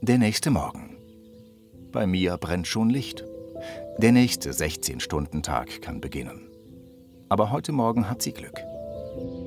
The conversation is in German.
Der nächste Morgen. Bei Mia brennt schon Licht. Der nächste 16-Stunden-Tag kann beginnen. Aber heute Morgen hat sie Glück.